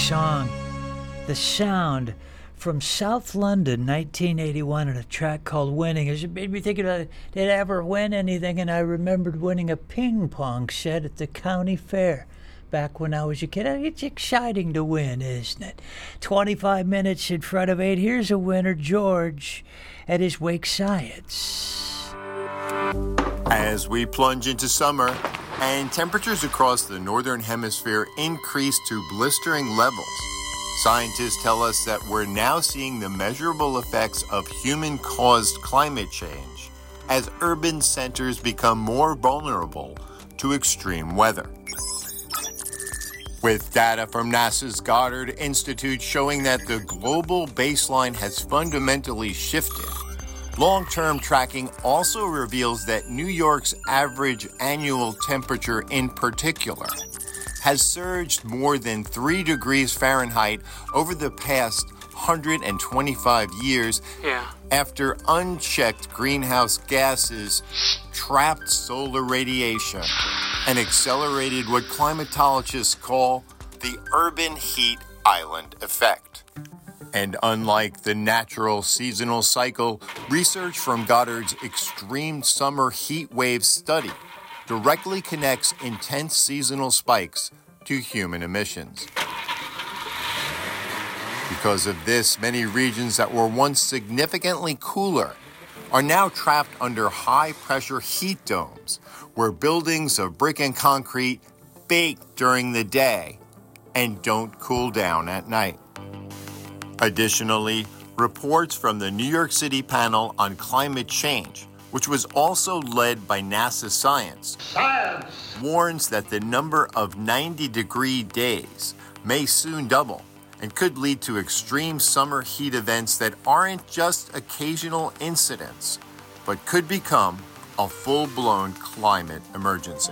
song, The Sound, from South London, 1981, and a track called Winning. It made me think about, did I ever win anything? And I remembered winning a ping pong set at the county fair back when I was a kid. It's exciting to win, isn't it? 25 minutes in front of 8. Here's a winner, George, at his Wake Science. As we plunge into summer and temperatures across the northern hemisphere increase to blistering levels, scientists tell us that we're now seeing the measurable effects of human-caused climate change as urban centers become more vulnerable to extreme weather. With data from NASA's Goddard Institute showing that the global baseline has fundamentally shifted, long-term tracking also reveals that New York's average annual temperature in particular has surged more than 3 degrees Fahrenheit over the past 125 years after unchecked greenhouse gases trapped solar radiation and accelerated what climatologists call the urban heat island effect. And unlike the natural seasonal cycle, research from Goddard's Extreme Summer Heat Wave Study directly connects intense seasonal spikes to human emissions. Because of this, many regions that were once significantly cooler are now trapped under high-pressure heat domes, where buildings of brick and concrete bake during the day and don't cool down at night. Additionally, reports from the New York City panel on climate change, which was also led by NASA Science, warns that the number of 90-degree days may soon double and could lead to extreme summer heat events that aren't just occasional incidents, but could become a full-blown climate emergency.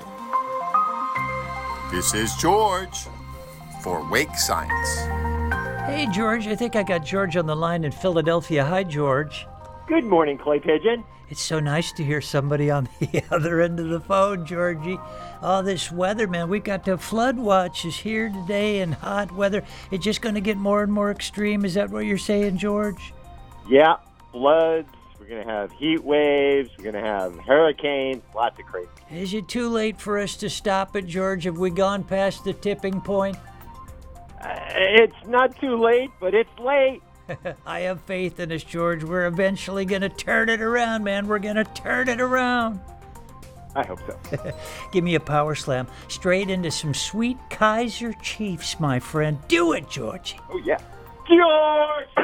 This is George for Wake Science. Hey, George, I think I got George on the line in Philadelphia. Hi, George. Good morning, Clay Pigeon. It's so nice to hear somebody on the other end of the phone, Georgie. All this weather, man, we got the flood watch is here today and hot weather. It's just going to get more and more extreme. Is that what you're saying, George? Yeah, floods. We're going to have heat waves. We're going to have hurricanes. Lots of crazy. Is it too late for us to stop it, George? Have we gone past the tipping point? It's not too late, but it's late. I have faith in us, George. We're eventually going to turn it around, man. We're going to turn it around. I hope so. Give me a power slam straight into some sweet Kaiser Chiefs, my friend. Do it, Georgie. Oh, yeah. George!